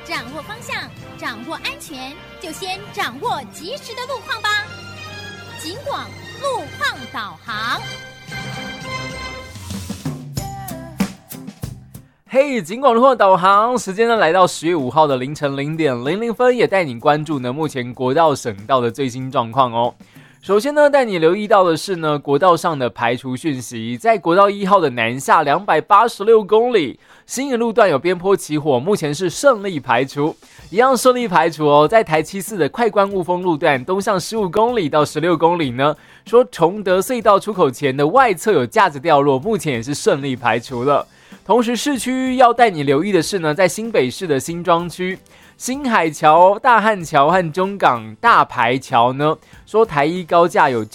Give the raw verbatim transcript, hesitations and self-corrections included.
掌握方向，掌握安全，就先掌握及时的路况吧。警广路况导航。 嘿，警广路况导航，时间呢来到十月五号的凌晨零点零零分，也带你关注呢目前国道、省道的最新状况哦。首先呢，带你留意到的是呢，国道上的排除讯息，在国道一号的南下两百八十六公里，新营路段有边坡起火，目前是顺利排除，一样顺利排除哦。在台七四的快关雾峰路段东向十五公里到十六公里呢，说崇德隧道出口前的外侧有架子掉落，目前也是顺利排除了。同时，市区要带你留意的是呢，在新北市的新庄区、新海桥、大汉桥和中港大排桥呢，说台一高架有